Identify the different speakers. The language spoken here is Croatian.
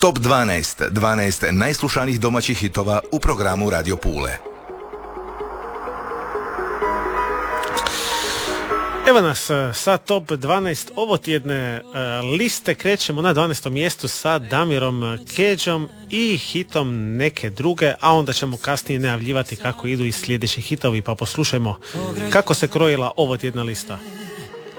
Speaker 1: Top 12. 12 najslušanijih domaćih hitova u programu Radio Pule.
Speaker 2: Evo nas sa top 12 ovotjedne liste. Krećemo na 12. mjestu sa Damirom Keđom i hitom Neke druge, a onda ćemo kasnije najavljivati kako idu i sljedeći hitovi, pa poslušajmo kako se krojila ovotjedna lista.